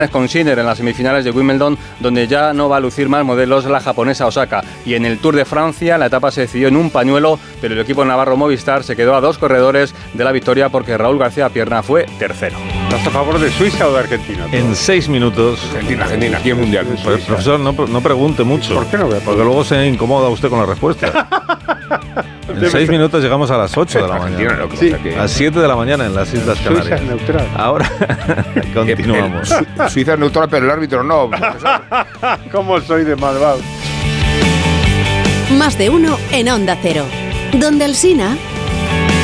con Sinner en las semifinales de Wimbledon, donde ya no va a lucir más modelos la japonesa Osaka. Y en el Tour de Francia la etapa se decidió en un pañuelo, pero el equipo navarro Movistar se quedó a 2 corredores de la victoria porque Raúl García Pierna fue tercero. ¿Estás a favor de Suiza o de Argentina? En 6 minutos. Argentina, aquí el mundial. Pues, profesor, no pregunte mucho. ¿Por qué no? Porque luego se incomoda usted con la respuesta. En 6 minutos llegamos a las 8 de la mañana. Sí. A las 7 de la mañana en las Islas Canarias. Suiza es neutral. Ahora continuamos. Suiza es neutral, pero el árbitro no. ¿Cómo soy de malvado? Más de uno en Onda Cero. Donde Alsina.